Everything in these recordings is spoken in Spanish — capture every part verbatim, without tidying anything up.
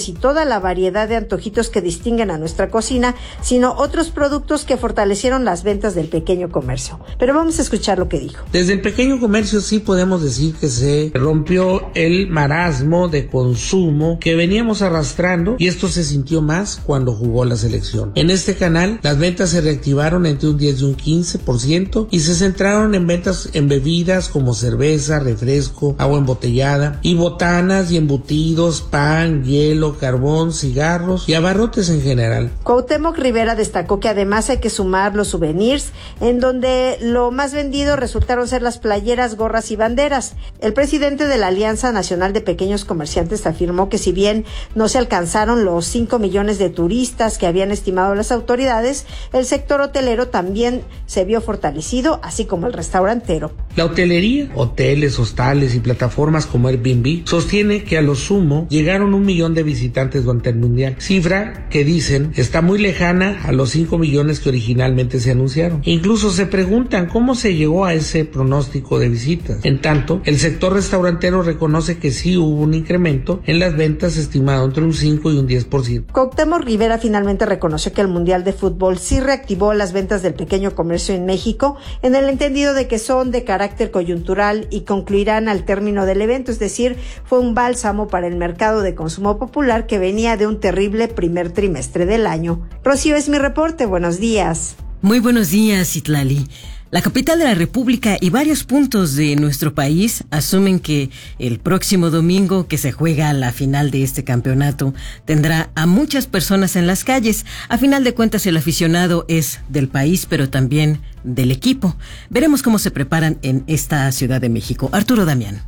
y toda la variedad de antojitos que distinguen a nuestra cocina, sino otros productos que fortalecieron las ventas del pequeño comercio. Pero vamos a escuchar lo que dijo. Desde el pequeño comercio sí podemos decir que se rompió el marasmo de consumo que veníamos arrastrando, y esto se sintió más cuando jugó la selección. En este canal las ventas se reactivaron entre un diez y un quince por ciento y se centraron en ventas en bebidas como cerveza, refresco, agua embotellada y botanas y embutidos, pan, hielo, carbón, cigarros y abarrotes en general. Cuauhtémoc Rivera destacó que además hay que sumar los souvenirs, en donde lo más vendido resultaron ser las playeras, gorras y banderas. El presidente de la Alianza Nacional de Pequeños Comerciantes afirmó que si bien no se alcanzaron los cinco millones de turistas que habían estimado las autoridades, el sector hotelero también se vio fortalecido, así como el restaurantero. La hotelería, hoteles, hostales y plataformas como Airbnb sostiene que a lo sumo llegaron un millón de visitantes durante el Mundial, cifra que dicen está muy lejana a los cinco millones que originalmente se anunciaron. Incluso se preguntan cómo se llegó a ese pronóstico de visitas. En tanto, el sector restaurantero reconoce que sí hubo un incremento en las ventas estimado entre un cinco y un diez por ciento. Cuauhtémoc Rivera finalmente reconoció que el Mundial de Fútbol sí reactivó las ventas del pequeño comercio en México, en el entendido de que son de carácter coyuntural y concluirán al término del evento, es decir, fue un bálsamo para el mercado de consumo popular que venía de un terrible primer trimestre del año. Rocío, es mi reporte, buenos días. Muy buenos días, Citlali. La capital de la República y varios puntos de nuestro país asumen que el próximo domingo que se juega la final de este campeonato tendrá a muchas personas en las calles. A final de cuentas, el aficionado es del país, pero también del equipo. Veremos cómo se preparan en esta Ciudad de México. Arturo Damián.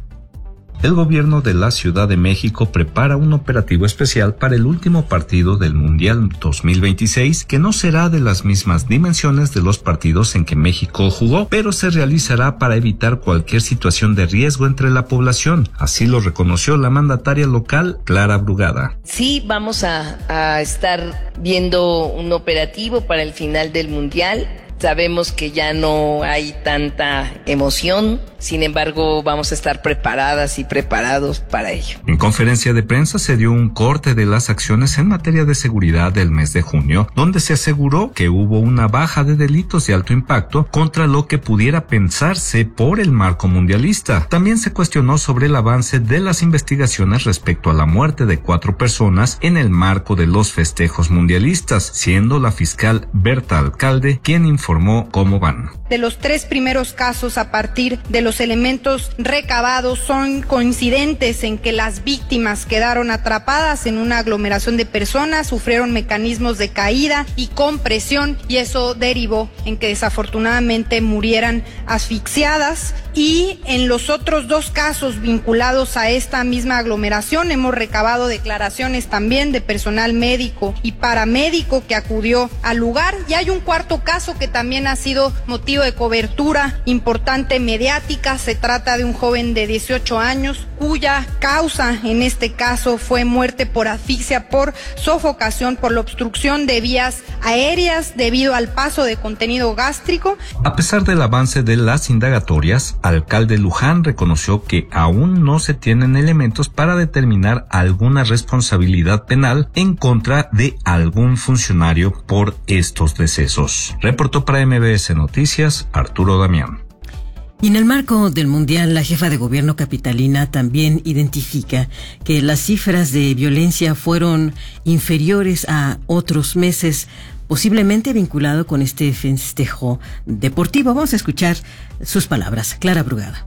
El gobierno de la Ciudad de México prepara un operativo especial para el último partido del Mundial dos mil veintiséis, que no será de las mismas dimensiones de los partidos en que México jugó, pero se realizará para evitar cualquier situación de riesgo entre la población. Así lo reconoció la mandataria local, Clara Brugada. Sí, vamos a, a estar viendo un operativo para el final del Mundial. Sabemos que ya no hay tanta emoción, sin embargo vamos a estar preparadas y preparados para ello. En conferencia de prensa se dio un corte de las acciones en materia de seguridad del mes de junio, donde se aseguró que hubo una baja de delitos de alto impacto contra lo que pudiera pensarse por el marco mundialista. También se cuestionó sobre el avance de las investigaciones respecto a la muerte de cuatro personas en el marco de los festejos mundialistas, siendo la fiscal Berta Alcalde quien informó informó cómo van. De los tres primeros casos, a partir de los elementos recabados, son coincidentes en que las víctimas quedaron atrapadas en una aglomeración de personas, sufrieron mecanismos de caída y compresión, y eso derivó en que desafortunadamente murieran asfixiadas. Y en los otros dos casos vinculados a esta misma aglomeración hemos recabado declaraciones también de personal médico y paramédico que acudió al lugar, y hay un cuarto caso que también ha sido motivo de cobertura importante mediática. Se trata de un joven de dieciocho años cuya causa en este caso fue muerte por asfixia por sofocación por la obstrucción de vías aéreas debido al paso de contenido gástrico. A pesar del avance de las indagatorias, alcalde Luján reconoció que aún no se tienen elementos para determinar alguna responsabilidad penal en contra de algún funcionario por estos decesos. Reportó para M B S Noticias, Arturo Damián. Y en el marco del Mundial, la jefa de gobierno capitalina también identifica que las cifras de violencia fueron inferiores a otros meses, posiblemente vinculado con este festejo deportivo. Vamos a escuchar sus palabras. Clara Brugada.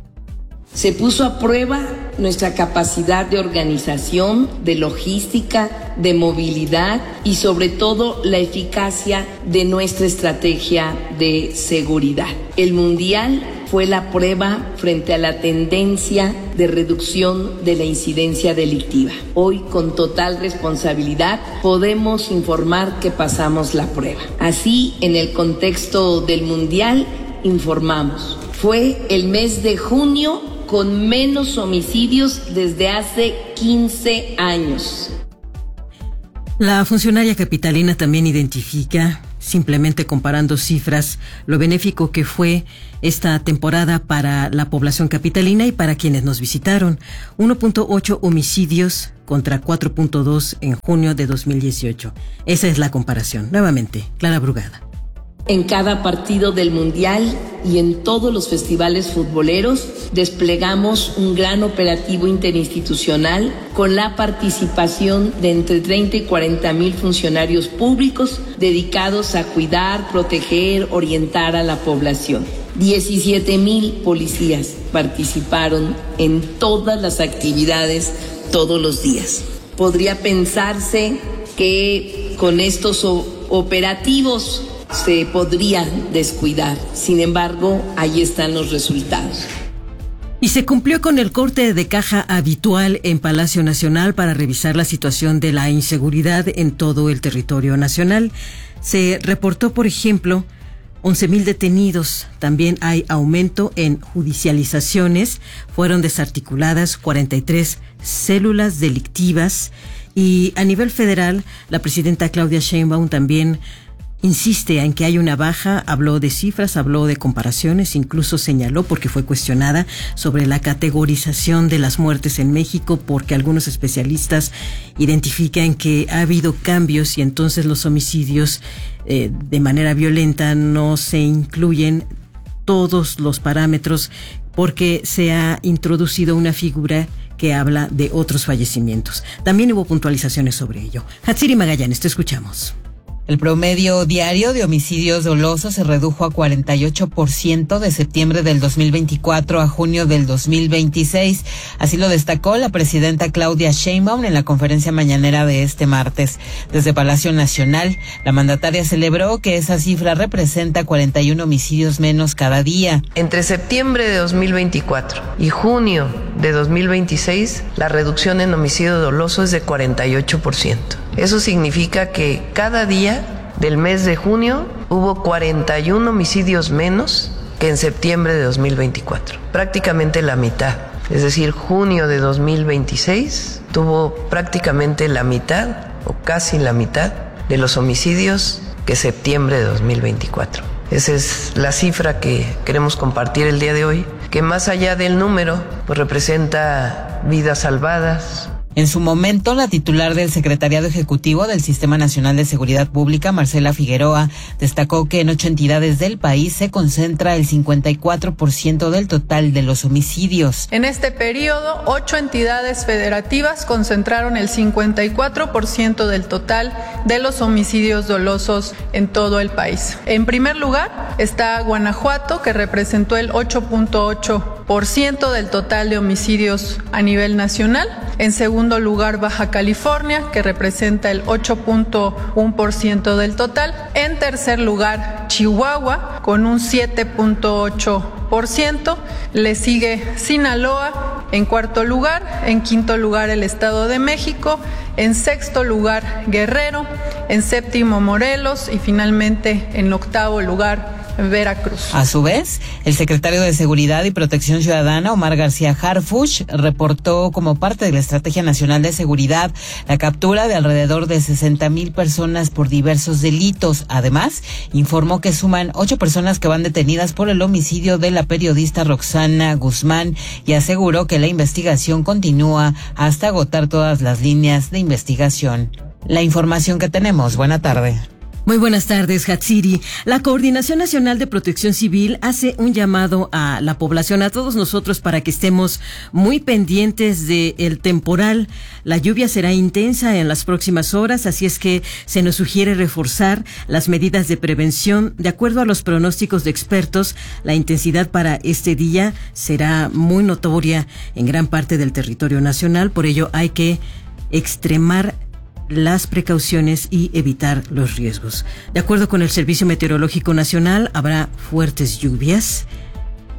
Se puso a prueba nuestra capacidad de organización, de logística, de movilidad y sobre todo la eficacia de nuestra estrategia de seguridad. El Mundial fue la prueba frente a la tendencia de reducción de la incidencia delictiva. Hoy, con total responsabilidad, podemos informar que pasamos la prueba. Así, en el contexto del Mundial, informamos. Fue el mes de junio con menos homicidios desde hace quince años. La funcionaria capitalina también identifica simplemente comparando cifras, lo benéfico que fue esta temporada para la población capitalina y para quienes nos visitaron. uno punto ocho homicidios contra cuatro punto dos en junio de dos mil dieciocho. Esa es la comparación. Nuevamente, Clara Brugada. En cada partido del Mundial y en todos los festivales futboleros desplegamos un gran operativo interinstitucional con la participación de entre treinta y cuarenta mil funcionarios públicos dedicados a cuidar, proteger, orientar a la población. diecisiete mil policías participaron en todas las actividades todos los días. Podría pensarse que con estos operativos se podría descuidar. Sin embargo, ahí están los resultados. Y se cumplió con el corte de caja habitual en Palacio Nacional para revisar la situación de la inseguridad en todo el territorio nacional. Se reportó, por ejemplo, once mil detenidos. También hay aumento en judicializaciones. Fueron desarticuladas cuarenta y tres células delictivas. Y a nivel federal, la presidenta Claudia Sheinbaum también insiste en que hay una baja, habló de cifras, habló de comparaciones, incluso señaló, porque fue cuestionada, sobre la categorización de las muertes en México, porque algunos especialistas identifican que ha habido cambios y entonces los homicidios eh, de manera violenta no se incluyen todos los parámetros porque se ha introducido una figura que habla de otros fallecimientos. También hubo puntualizaciones sobre ello. Hatsiri Magallanes, te escuchamos. El promedio diario de homicidios dolosos se redujo a cuarenta y ocho por ciento de septiembre del dos mil veinticuatro a junio del dos mil veintiséis. Así lo destacó la presidenta Claudia Sheinbaum en la conferencia mañanera de este martes. Desde Palacio Nacional, la mandataria celebró que esa cifra representa cuarenta y uno homicidios menos cada día. Entre septiembre de dos mil veinticuatro y junio de dos mil veintiséis, la reducción en homicidio doloso es de cuarenta y ocho por ciento. Eso significa que cada día del mes de junio hubo cuarenta y uno homicidios menos que en septiembre de dos mil veinticuatro. Prácticamente la mitad. Es decir, junio de dos mil veintiséis tuvo prácticamente la mitad o casi la mitad de los homicidios que septiembre de dos mil veinticuatro. Esa es la cifra que queremos compartir el día de hoy, que más allá del número, pues representa vidas salvadas. En su momento, la titular del Secretariado Ejecutivo del Sistema Nacional de Seguridad Pública, Marcela Figueroa, destacó que en ocho entidades del país se concentra el cincuenta y cuatro por ciento del total de los homicidios. En este periodo, ocho entidades federativas concentraron el cincuenta y cuatro por ciento del total de los homicidios dolosos en todo el país. En primer lugar está Guanajuato, que representó el ocho punto ocho por ciento del total de homicidios a nivel nacional. En segundo lugar, Baja California, que representa el ocho punto uno por ciento del total. En tercer lugar, Chihuahua, con un siete punto ocho por ciento. Le sigue Sinaloa en cuarto lugar. En quinto lugar, el Estado de México. En sexto lugar, Guerrero. En séptimo, Morelos. Y finalmente, en octavo lugar, Veracruz. A su vez, el secretario de Seguridad y Protección Ciudadana, Omar García Harfuch, reportó como parte de la Estrategia Nacional de Seguridad la captura de alrededor de sesenta mil personas por diversos delitos. Además, informó que suman ocho personas que van detenidas por el homicidio de la periodista Roxana Guzmán y aseguró que la investigación continúa hasta agotar todas las líneas de investigación. La información que tenemos. Buena tarde. Muy buenas tardes, Hatsiri. La Coordinación Nacional de Protección Civil hace un llamado a la población, a todos nosotros, para que estemos muy pendientes del temporal. La lluvia será intensa en las próximas horas, así es que se nos sugiere reforzar las medidas de prevención. De acuerdo a los pronósticos de expertos, la intensidad para este día será muy notoria en gran parte del territorio nacional. Por ello, hay que extremar las precauciones y evitar los riesgos. De acuerdo con el Servicio Meteorológico Nacional, habrá fuertes lluvias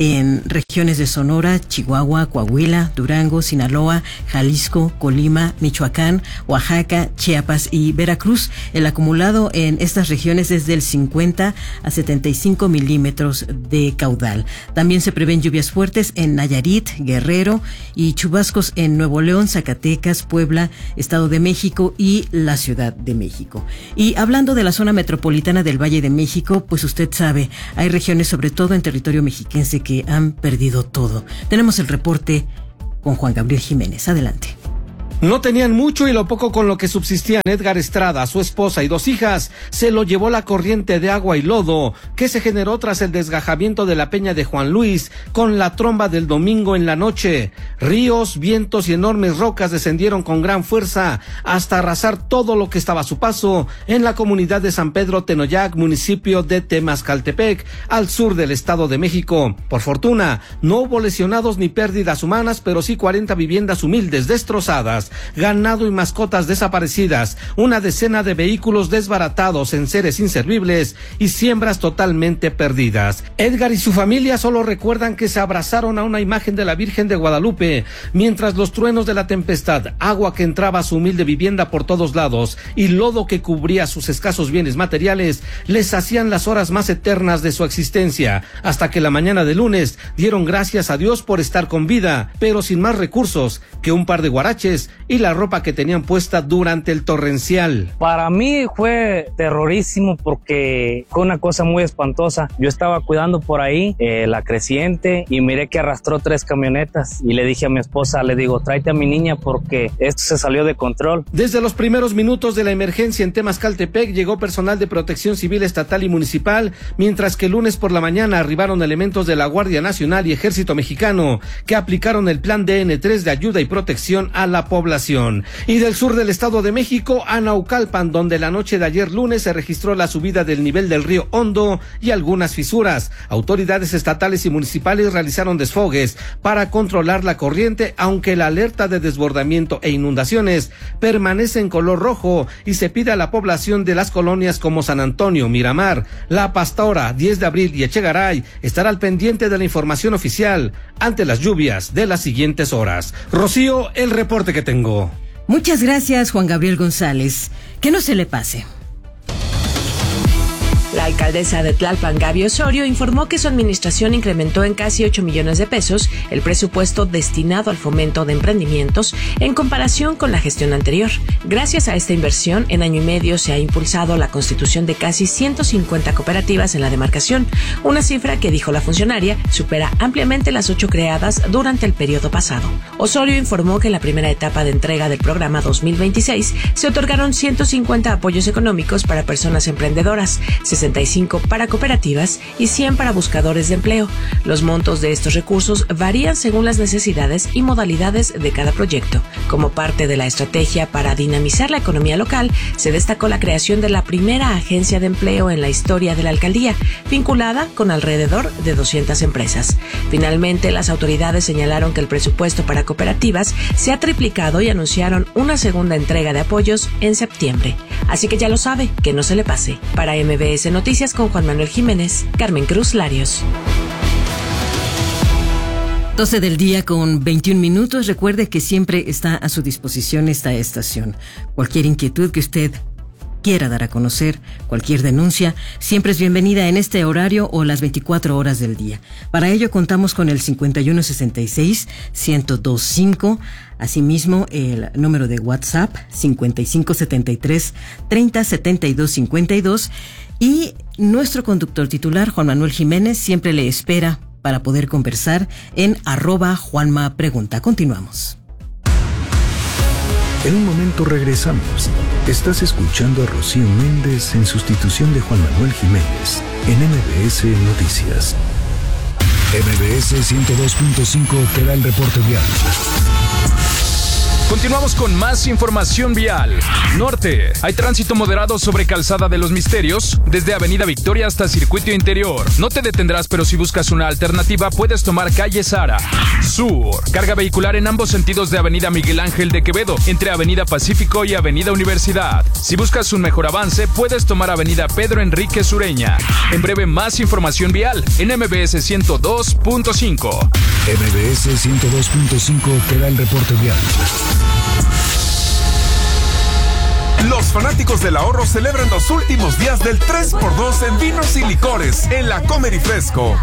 en regiones de Sonora, Chihuahua, Coahuila, Durango, Sinaloa, Jalisco, Colima, Michoacán, Oaxaca, Chiapas y Veracruz. El acumulado en estas regiones es del cincuenta a setenta y cinco milímetros de caudal. También se prevén lluvias fuertes en Nayarit, Guerrero y chubascos en Nuevo León, Zacatecas, Puebla, Estado de México y la Ciudad de México. Y hablando de la zona metropolitana del Valle de México, pues usted sabe, hay regiones, sobre todo en territorio mexiquense, que han perdido todo. Tenemos el reporte con Juan Gabriel Jiménez. Adelante. No tenían mucho y lo poco con lo que subsistían Edgar Estrada, su esposa y dos hijas, se lo llevó la corriente de agua y lodo que se generó tras el desgajamiento de la peña de Juan Luis con la tromba del domingo en la noche. Ríos, vientos y enormes rocas descendieron con gran fuerza hasta arrasar todo lo que estaba a su paso en la comunidad de San Pedro Tenoyac, municipio de Temascaltepec, al sur del Estado de México. Por fortuna, no hubo lesionados ni pérdidas humanas, pero sí cuarenta viviendas humildes destrozadas, ganado y mascotas desaparecidas, una decena de vehículos desbaratados en seres inservibles y siembras totalmente perdidas. Edgar y su familia solo recuerdan que se abrazaron a una imagen de la Virgen de Guadalupe mientras los truenos de la tempestad, agua que entraba a su humilde vivienda por todos lados y lodo que cubría sus escasos bienes materiales les hacían las horas más eternas de su existencia, hasta que la mañana de lunes dieron gracias a Dios por estar con vida, pero sin más recursos que un par de guaraches y la ropa que tenían puesta durante el torrencial. Para mí fue terrorísimo porque fue una cosa muy espantosa. Yo estaba cuidando por ahí eh, la creciente y miré que arrastró tres camionetas y le dije a mi esposa, le digo, tráete a mi niña porque esto se salió de control. Desde los primeros minutos de la emergencia en Temascaltepec llegó personal de protección civil estatal y municipal, mientras que el lunes por la mañana arribaron elementos de la Guardia Nacional y Ejército Mexicano que aplicaron el plan D N tres de ayuda y protección a la población. Y del sur del Estado de México a Naucalpan, donde la noche de ayer lunes se registró la subida del nivel del río Hondo y algunas fisuras. Autoridades estatales y municipales realizaron desfogues para controlar la corriente, aunque la alerta de desbordamiento e inundaciones permanece en color rojo y se pide a la población de las colonias como San Antonio, Miramar, La Pastora, diez de abril y Echegaray estar al pendiente de la información oficial ante las lluvias de las siguientes horas. Rocío, el reporte que tengo. Muchas gracias, Juan Gabriel González. Que no se le pase. La alcaldesa de Tlalpan, Gaby Osorio, informó que su administración incrementó en casi ocho millones de pesos el presupuesto destinado al fomento de emprendimientos en comparación con la gestión anterior. Gracias a esta inversión, en año y medio se ha impulsado la constitución de casi ciento cincuenta cooperativas en la demarcación, una cifra que, dijo la funcionaria, supera ampliamente las ocho creadas durante el periodo pasado. Osorio informó que en la primera etapa de entrega del programa dos mil veintiséis se otorgaron ciento cincuenta apoyos económicos para personas emprendedoras, sesenta y cinco para cooperativas y cien para buscadores de empleo. Los montos de estos recursos varían según las necesidades y modalidades de cada proyecto. Como parte de la estrategia para dinamizar la economía local, se destacó la creación de la primera agencia de empleo en la historia de la alcaldía, vinculada con alrededor de doscientas empresas. Finalmente, las autoridades señalaron que el presupuesto para cooperativas se ha triplicado y anunciaron una segunda entrega de apoyos en septiembre. Así que ya lo sabe, que no se le pase. Para M B S Noticias con Juan Manuel Jiménez, Carmen Cruz Larios. doce del día con veintiún minutos. Recuerde que siempre está a su disposición esta estación. Cualquier inquietud que usted quiera dar a conocer, cualquier denuncia, siempre es bienvenida en este horario o las veinticuatro horas del día. Para ello contamos con el cincuenta y uno sesenta y seis, ciento dos cinco, asimismo el número de WhatsApp cincuenta y cinco setenta y tres, treinta setenta y dos cincuenta y dos, y nuestro conductor titular, Juan Manuel Jiménez, siempre le espera para poder conversar en arroba Juanma Pregunta. Continuamos. En un momento regresamos. Estás escuchando a Rocío Méndez en sustitución de Juan Manuel Jiménez en M B S Noticias. M B S ciento dos punto cinco te da el reporte vial. Continuamos con más información vial. Norte, hay tránsito moderado sobre Calzada de los Misterios, desde Avenida Victoria hasta Circuito Interior. No te detendrás, pero si buscas una alternativa, puedes tomar calle Sara. Sur, carga vehicular en ambos sentidos de Avenida Miguel Ángel de Quevedo, entre Avenida Pacífico y Avenida Universidad. Si buscas un mejor avance, puedes tomar Avenida Pedro Enrique Sureña. En breve, más información vial en M B S ciento dos punto cinco. M B S ciento dos punto cinco te da el reporte vial. Los fanáticos del ahorro celebran los últimos días del tres por dos en vinos y licores en La Comer y Fresco.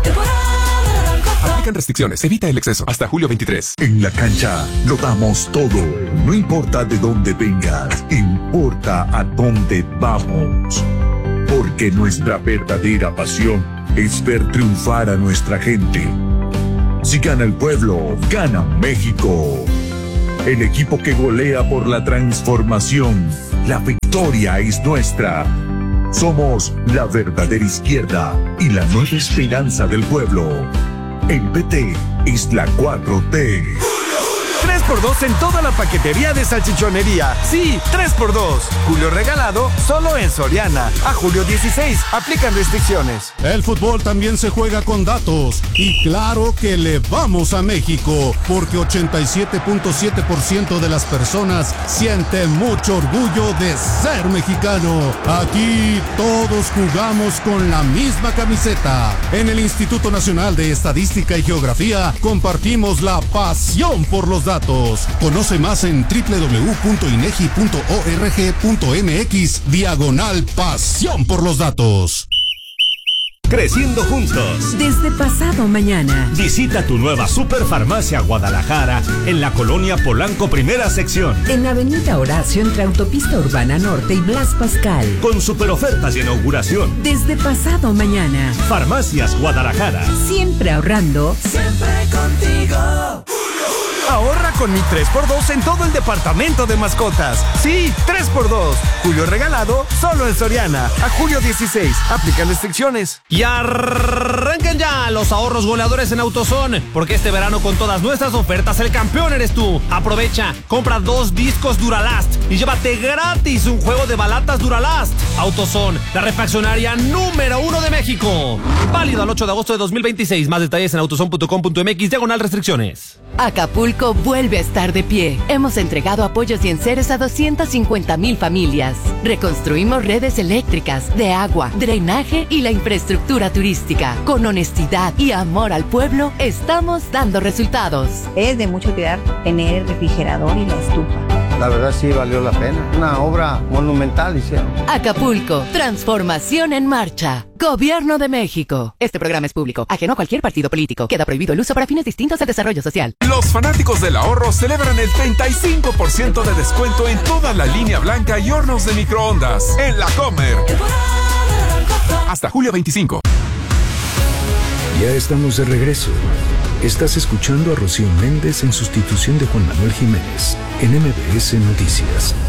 Aplican restricciones, evita el exceso. Hasta julio veintitrés. En la cancha lo damos todo. No importa de dónde vengas, importa a dónde vamos. Porque nuestra verdadera pasión es ver triunfar a nuestra gente. Si gana el pueblo, gana México. El equipo que golea por la transformación. La victoria es nuestra. Somos la verdadera izquierda y la nueva esperanza del pueblo. El P T es la cuatro T. tres por dos en toda la paquetería de salchichonería. Sí, tres por dos. Julio regalado solo en Soriana. A julio dieciséis. Aplican restricciones. El fútbol también se juega con datos. Y claro que le vamos a México, porque ochenta y siete punto siete por ciento de las personas sienten mucho orgullo de ser mexicano. Aquí todos jugamos con la misma camiseta. En el Instituto Nacional de Estadística y Geografía compartimos la pasión por los datos. Conoce más en doble u doble u doble u punto inegi punto org punto mx diagonal pasión por los datos. Creciendo juntos. Desde pasado mañana. Visita tu nueva Superfarmacia Guadalajara en la colonia Polanco Primera Sección. En Avenida Horacio entre Autopista Urbana Norte y Blas Pascal. Con super ofertas de inauguración. Desde pasado mañana. Farmacias Guadalajara. Siempre ahorrando. Siempre contigo. Ahorra con mi tres por dos en todo el departamento de mascotas. Sí, tres por dos. Julio regalado solo en Soriana. A julio dieciséis. Aplican restricciones. Y arranquen ya los ahorros goleadores en AutoZone, porque este verano con todas nuestras ofertas el campeón eres tú. Aprovecha, compra dos discos Duralast y llévate gratis un juego de balatas Duralast. AutoZone, la refaccionaria número uno de México. Válido al ocho de agosto de dos mil veintiséis. Más detalles en autozone punto com punto mx diagonal restricciones. Acapulco vuelve a estar de pie. Hemos entregado apoyos y enseres a doscientas cincuenta mil familias. Reconstruimos redes eléctricas, de agua, drenaje y la infraestructura turística. Con honestidad y amor al pueblo, estamos dando resultados. Es de mucha utilidad tener el refrigerador y la estufa. La verdad sí valió la pena. Una obra monumental hicieron. Acapulco, transformación en marcha. Gobierno de México. Este programa es público, ajeno a cualquier partido político. Queda prohibido el uso para fines distintos al desarrollo social. Los fanáticos del ahorro celebran el treinta y cinco por ciento de descuento en toda la línea blanca y hornos de microondas en La Comer. Hasta julio veinticinco. Ya estamos de regreso. Estás escuchando a Rocío Méndez en sustitución de Juan Manuel Jiménez en M B S Noticias.